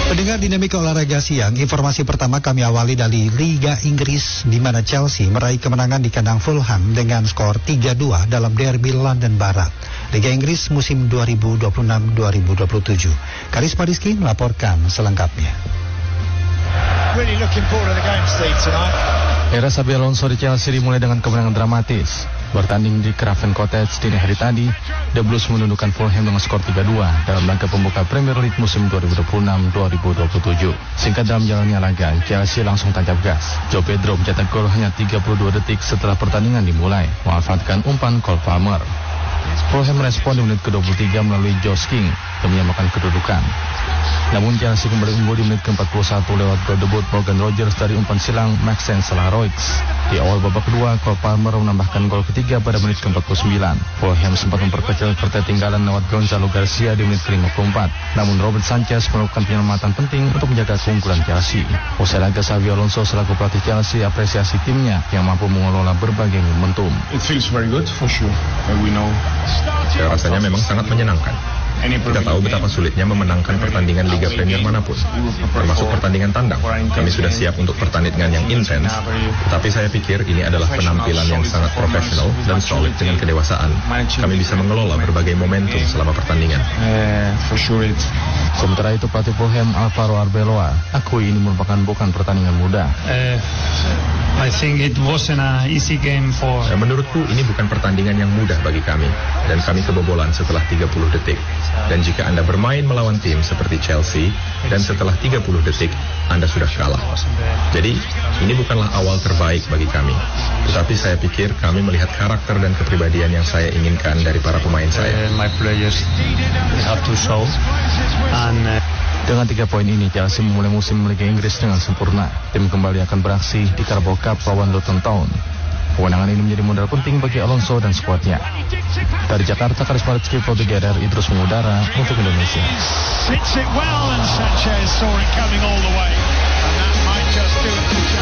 Pendengar Dinamika Olahraga Siang, informasi pertama kami awali dari Liga Inggris di mana Chelsea meraih kemenangan di kandang Fulham dengan skor 3-2 dalam derby London Barat. Liga Inggris musim 2026-2027. Karisma Rizky melaporkan selengkapnya. Really looking forward to the game, Steve, tonight. Era Xabi Alonso di Chelsea dimulai dengan kemenangan dramatis. Bertanding di Craven Cottage dini hari tadi, The Blues menundukkan Fulham dengan skor 3-2 dalam laga pembuka Premier League musim 2026-2027. Singkat dalam jalannya laga, Chelsea langsung tancap gas. Joe Pedro mencetak gol hanya 32 detik setelah pertandingan dimulai, memanfaatkan umpan Cole Palmer. Fulham merespon di menit ke-23 melalui Josh King yang menyamakan kedudukan. Namun Chelsea kembali unggul di menit ke-41 lewat gol debut Morgan Rogers dari umpan silang Maxence Salaroix. Di awal babak kedua, Cole Palmer menambahkan gol ketiga pada menit ke-49. Fulham sempat memperkecil ketertinggalan lewat Gonzalo Garcia di menit ke-54. Namun Robert Sanchez melakukan penyelamatan penting untuk menjaga keunggulan Chelsea. Usai laga, Xabi Alonso selaku pelatih Chelsea apresiasi timnya yang mampu mengelola berbagai momentum. It feels very good for sure. We know. Rasanya memang sangat menyenangkan. Kita tahu betapa sulitnya memenangkan pertandingan Liga Premier manapun, termasuk pertandingan tandang. Kami sudah siap untuk pertandingan yang intens, tetapi saya pikir ini adalah penampilan yang sangat profesional dan solid dengan kedewasaan. Kami bisa mengelola berbagai momentum selama pertandingan. Sementara itu pelatih Fulham Alvaro Arbeloa akui ini merupakan bukan pertandingan mudah. I think it wasn't an easy game for. Menurutku ini bukan pertandingan yang mudah bagi kami, dan kami kebobolan setelah 30 detik. Dan jika Anda bermain melawan tim seperti Chelsea, dan setelah 30 detik Anda sudah kalah. Jadi ini bukanlah awal terbaik bagi kami, tetapi saya pikir kami melihat karakter dan kepribadian yang saya inginkan dari para pemain saya. My players have to show. Dengan 3 poin ini, Chelsea memulai musim Liga Inggris dengan sempurna. Tim kembali akan beraksi di Carabao Cup lawan Luton Town. Kemenangan ini menjadi modal penting bagi Alonso dan skuadnya. Dari Jakarta, Karisma Rizky Together Idrus mengudara untuk Indonesia. Hits it well and Sanchez saw it coming all the way. And that might just do it.